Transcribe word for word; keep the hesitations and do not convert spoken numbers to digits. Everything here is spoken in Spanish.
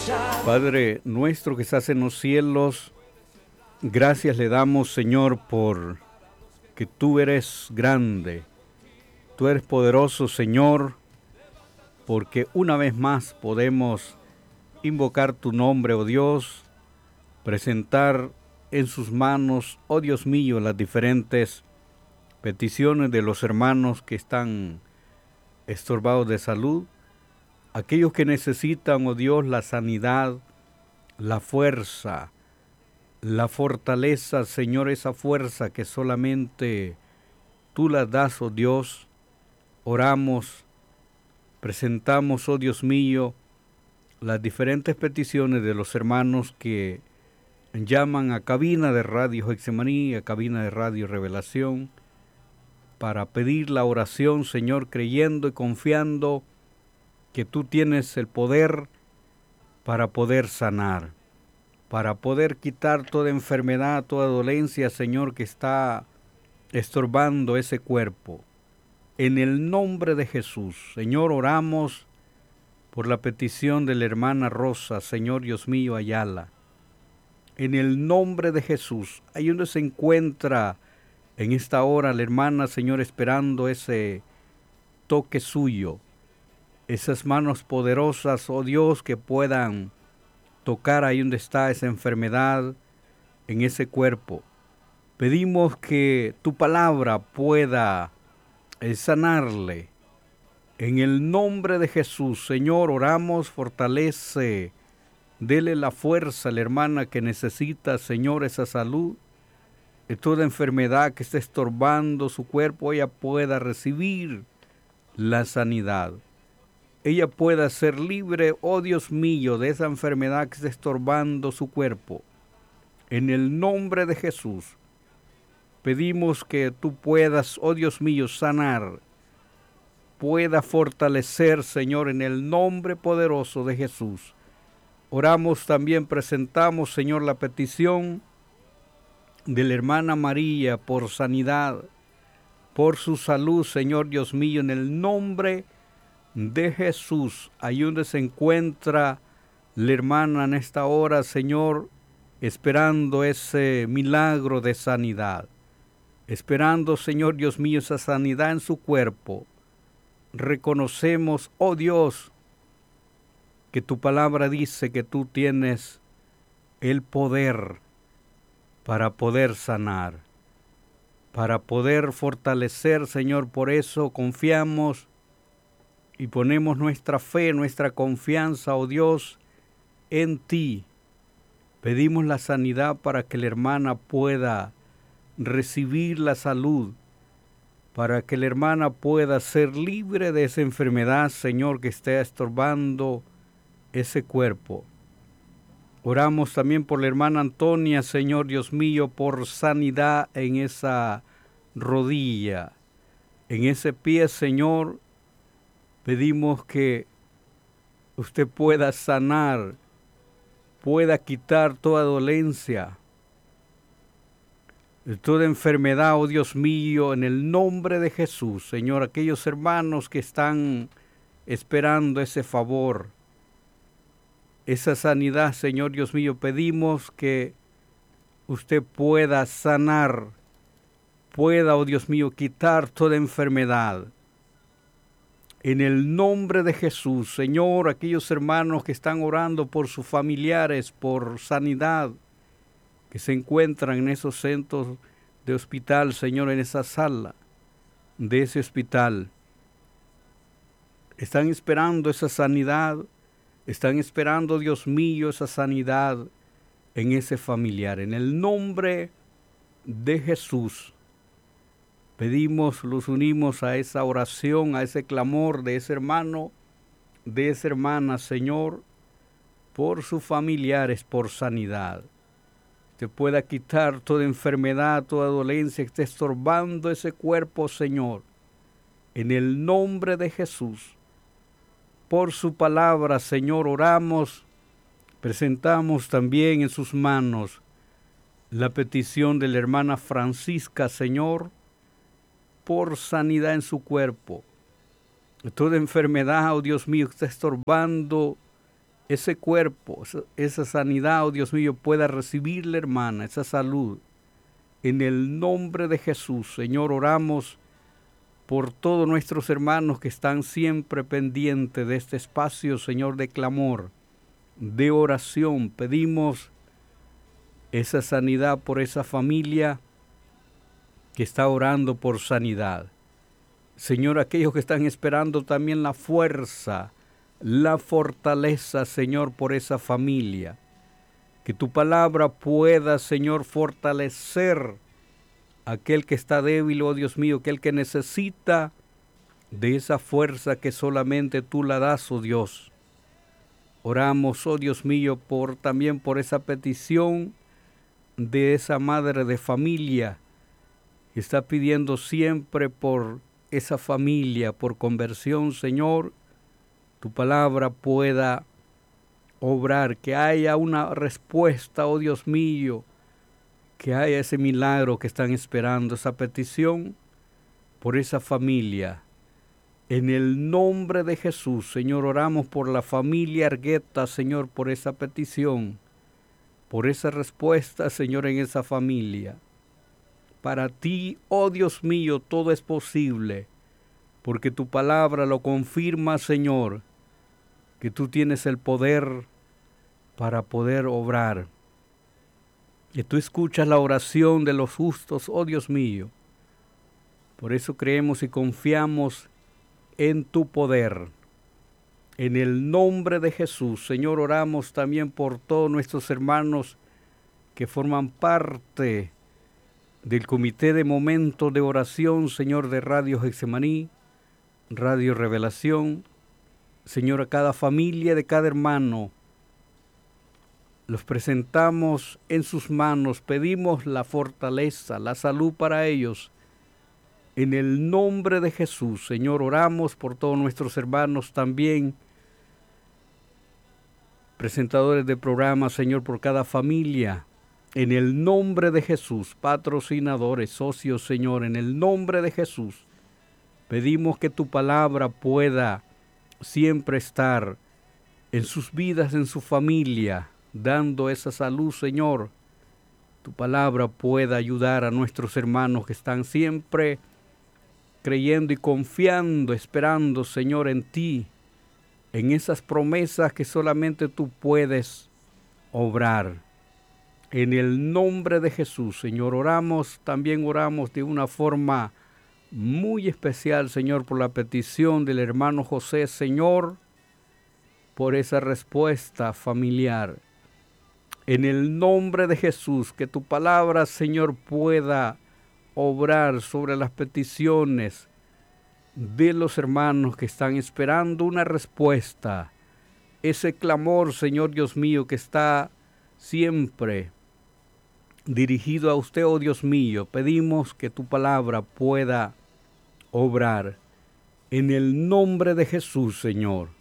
Padre nuestro que estás en los cielos, gracias le damos, Señor, por que tú eres grande, tú eres poderoso, Señor, porque una vez más podemos invocar tu nombre, oh Dios, presentar en sus manos, oh Dios mío, las diferentes peticiones de los hermanos que están estorbados de salud, aquellos que necesitan, oh Dios, la sanidad, la fuerza, la fortaleza, Señor, esa fuerza que solamente tú la das, oh Dios. Oramos, presentamos, oh Dios mío, las diferentes peticiones de los hermanos que llaman a cabina de Radio Getsemaní, a cabina de Radio Revelación, para pedir la oración, Señor, creyendo y confiando que tú tienes el poder para poder sanar, para poder quitar toda enfermedad, toda dolencia, Señor, que está estorbando ese cuerpo. En el nombre de Jesús, Señor, oramos por la petición de la hermana Rosa, Señor Dios mío, Ayala. En el nombre de Jesús, ahí donde se encuentra en esta hora la hermana, Señor, esperando ese toque suyo, esas manos poderosas, oh Dios, que puedan tocar ahí donde está esa enfermedad, en ese cuerpo. Pedimos que tu palabra pueda sanarle. En el nombre de Jesús, Señor, oramos, fortalece, dele la fuerza a la hermana que necesita, Señor, esa salud. De toda enfermedad que esté estorbando su cuerpo, ella pueda recibir la sanidad. Ella pueda ser libre, oh Dios mío, de esa enfermedad que está estorbando su cuerpo. En el nombre de Jesús, pedimos que tú puedas, oh Dios mío, sanar, pueda fortalecer, Señor, en el nombre poderoso de Jesús. Oramos también, presentamos, Señor, la petición de la hermana María por sanidad, por su salud, Señor Dios mío, en el nombre de Jesús. Ahí donde se encuentra la hermana en esta hora, Señor, esperando ese milagro de sanidad, esperando, Señor Dios mío, esa sanidad en su cuerpo. Reconocemos, oh Dios, que tu palabra dice que tú tienes el poder para poder sanar, para poder fortalecer, Señor. Por eso confiamos y ponemos nuestra fe, nuestra confianza, oh Dios, en ti. Pedimos la sanidad para que la hermana pueda recibir la salud, para que la hermana pueda ser libre de esa enfermedad, Señor, que esté estorbando ese cuerpo. Oramos también por la hermana Antonia, Señor Dios mío, por sanidad en esa rodilla, en ese pie, Señor. Pedimos que usted pueda sanar, pueda quitar toda dolencia, toda enfermedad, oh Dios mío, en el nombre de Jesús. Señor, aquellos hermanos que están esperando ese favor, esa sanidad, Señor Dios mío, pedimos que usted pueda sanar, pueda, oh Dios mío, quitar toda enfermedad. En el nombre de Jesús, Señor, aquellos hermanos que están orando por sus familiares, por sanidad, que se encuentran en esos centros de hospital, Señor, en esa sala de ese hospital, están esperando esa sanidad. Están esperando, Dios mío, esa sanidad en ese familiar. En el nombre de Jesús, pedimos, los unimos a esa oración, a ese clamor de ese hermano, de esa hermana, Señor, por sus familiares, por sanidad. Que pueda quitar toda enfermedad, toda dolencia que esté estorbando ese cuerpo, Señor. En el nombre de Jesús. Por su palabra, Señor, oramos, presentamos también en sus manos la petición de la hermana Francisca, Señor, por sanidad en su cuerpo. Toda enfermedad, oh Dios mío, que está estorbando ese cuerpo, esa, esa sanidad, oh Dios mío, pueda recibir la hermana, esa salud. En el nombre de Jesús, Señor, oramos por todos nuestros hermanos que están siempre pendientes de este espacio, Señor, de clamor, de oración. Pedimos esa sanidad por esa familia que está orando por sanidad. Señor, aquellos que están esperando también la fuerza, la fortaleza, Señor, por esa familia. Que tu palabra pueda, Señor, fortalecer a aquel que está débil, oh Dios mío, aquel que necesita de esa fuerza que solamente tú la das, oh Dios. Oramos, oh Dios mío, por, también por esa petición de esa madre de familia que está pidiendo siempre por esa familia, por conversión, Señor. Tu palabra pueda obrar, que haya una respuesta, oh Dios mío, que haya ese milagro que están esperando, esa petición por esa familia. En el nombre de Jesús, Señor, oramos por la familia Argueta, Señor, por esa petición, por esa respuesta, Señor, en esa familia. Para ti, oh Dios mío, todo es posible, porque tu palabra lo confirma, Señor, que tú tienes el poder para poder obrar. Que tú escuchas la oración de los justos, oh Dios mío. Por eso creemos y confiamos en tu poder. En el nombre de Jesús, Señor, oramos también por todos nuestros hermanos que forman parte del comité de momento de oración, Señor, de Radio Getsemaní, Radio Revelación. Señor, a cada familia de cada hermano, los presentamos en sus manos, pedimos la fortaleza, la salud para ellos. En el nombre de Jesús, Señor, oramos por todos nuestros hermanos también, presentadores de programas, Señor, por cada familia. En el nombre de Jesús, patrocinadores, socios, Señor, en el nombre de Jesús, pedimos que tu palabra pueda siempre estar en sus vidas, en su familia, dando esa salud, Señor. Tu palabra pueda ayudar a nuestros hermanos que están siempre creyendo y confiando, esperando, Señor, en ti, en esas promesas que solamente tú puedes obrar. En el nombre de Jesús, Señor, oramos, también oramos de una forma muy especial, Señor, por la petición del hermano José, Señor, por esa respuesta familiar. En el nombre de Jesús, que tu palabra, Señor, pueda obrar sobre las peticiones de los hermanos que están esperando una respuesta. Ese clamor, Señor Dios mío, que está siempre dirigido a usted, oh Dios mío, pedimos que tu palabra pueda obrar. En el nombre de Jesús, Señor.